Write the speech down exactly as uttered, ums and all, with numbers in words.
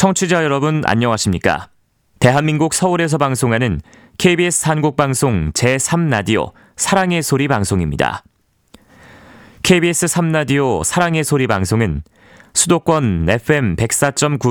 청취자 여러분 안녕하십니까? 대한민국 서울에서 방송하는 케이비에스 한국방송 제삼 라디오 사랑의 소리 방송입니다. 케이비에스 삼 라디오 사랑의 소리 방송은 수도권 에프엠 백사 점 구